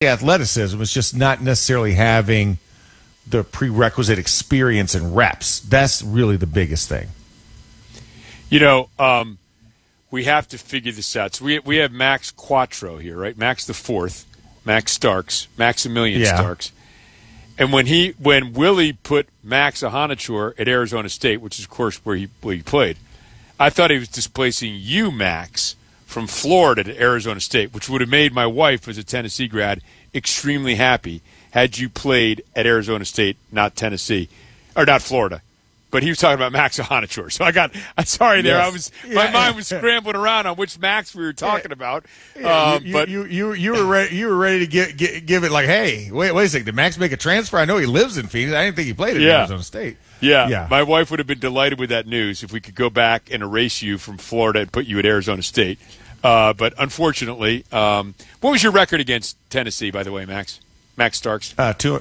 athleticism. It's just not necessarily having the prerequisite experience and reps. That's really the biggest thing. We have to figure this out. So we have Max Quattro here, right? Max the fourth, Max Starks, Maximilian Starks. And when Willie put Max Ahanachour at Arizona State, which is, of course, where he played, I thought he was displacing you, Max, from Florida to Arizona State, which would have made my wife, as a Tennessee grad, extremely happy had you played at Arizona State, not Tennessee, or not Florida. But he was talking about Max Ahanachour. So yes. My mind was scrambling around on which Max we were talking about. But you were ready to give it like, hey, wait a second, did Max make a transfer? I know he lives in Phoenix. I didn't think he played at Arizona State. Yeah, my wife would have been delighted with that news if we could go back and erase you from Florida and put you at Arizona State. But unfortunately, what was your record against Tennessee, by the way, Max? Max Starks?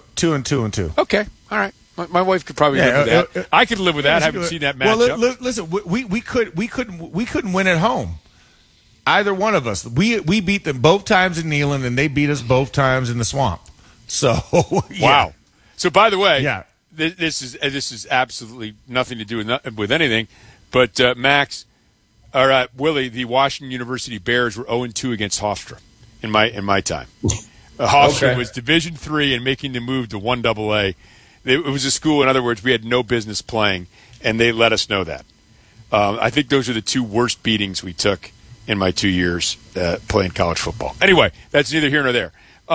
2-2. Okay, all right. My wife could probably live with that. I could live with that. I haven't seen that matchup. Well, listen, we couldn't win at home. Either one of us. We beat them both times in Neyland, and they beat us both times in the Swamp. So wow. So by the way, this is absolutely nothing to do with anything. But Max, or Willie, the Washington University Bears were 0-2 against Hofstra in my time. Hofstra was Division III and making the move to 1AA. It was a school, in other words, we had no business playing, and they let us know that. I think those are the two worst beatings we took in my 2 years playing college football. Anyway, that's neither here nor there.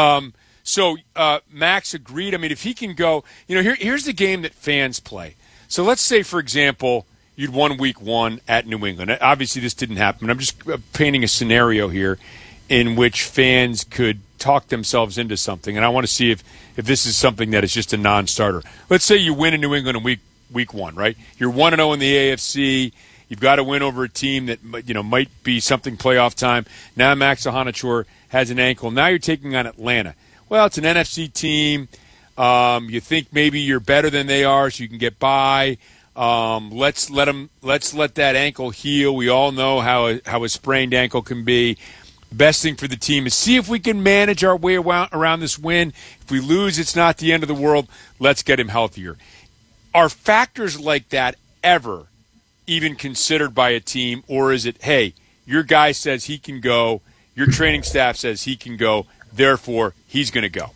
So Max agreed. I mean, if he can go, here's the game that fans play. So let's say, for example, you'd won week 1 at New England. Obviously, this didn't happen. I'm just painting a scenario here in which fans could talk themselves into something, and I want to see if this is something that is just a non-starter. Let's say you win in New England in week 1, right? You're 1-0 in the AFC. You've got to win over a team that might be something playoff time. Now Max Ahanachour has an ankle. Now you're taking on Atlanta. Well, it's an NFC team. You think maybe you're better than they are, so you can get by. Let's let that ankle heal. We all know how a sprained ankle can be. Best thing for the team is see if we can manage our way around this win. If we lose, it's not the end of the world. Let's get him healthier. Are factors like that ever even considered by a team, or is it, hey, your guy says he can go, your training staff says he can go, therefore he's going to go?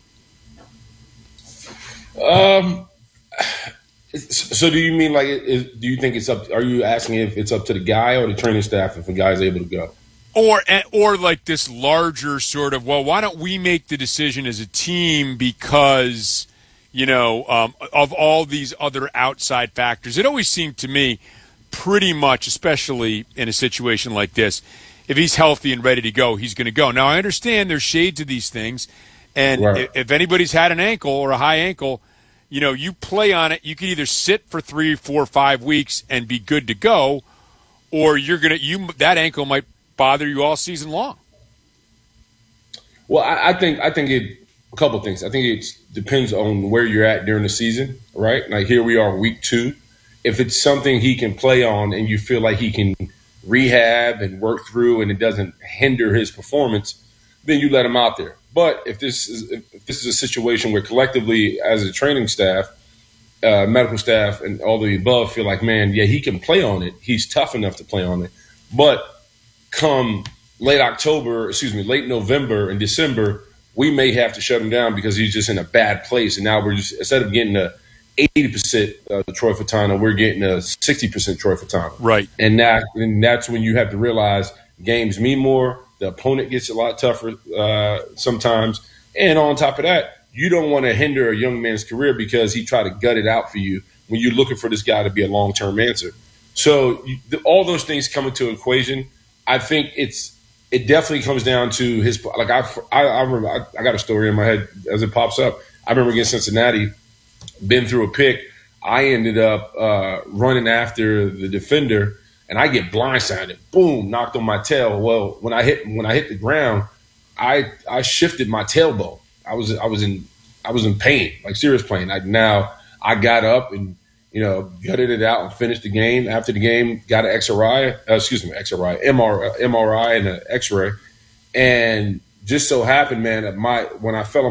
So do you mean do you think it's up? Are you asking if it's up to the guy or the training staff if the guy's able to go? Or like this larger sort of, well, why don't we make the decision as a team because, of all these other outside factors. It always seemed to me pretty much, especially in a situation like this, if he's healthy and ready to go, he's going to go. Now, I understand there's shades of these things, and if anybody's had an ankle or a high ankle, you play on it, you can either sit for 3, 4, 5 weeks and be good to go, or that ankle might bother you all season long. Well, I think a couple of things. I think it depends on where you're at during the season, right? Like here we are, week 2. If it's something he can play on and you feel like he can rehab and work through and it doesn't hinder his performance, then you let him out there. But if this is a situation where collectively as a training staff, medical staff and all the above feel like, man, yeah, he can play on it. He's tough enough to play on it. But come late November and December, we may have to shut him down because he's just in a bad place. And now we're just, instead of getting a 80% Troy Fautanu, we're getting a 60% Troy Fautanu. Right. And that's when you have to realize games mean more. The opponent gets a lot tougher sometimes. And on top of that, you don't want to hinder a young man's career because he tried to gut it out for you when you're looking for this guy to be a long-term answer. So all those things come into equation. I think it definitely comes down to his. Like I remember, I got a story in my head as it pops up. I remember against Cincinnati, been through a pick. I ended up running after the defender, and I get blindsided. Boom, knocked on my tail. Well, when I hit the ground, I shifted my tailbone. I was in pain, like serious pain. I got up and gutted it out and finished the game. After the game, got an MRI and an X-ray, and just so happened, man, when I fell on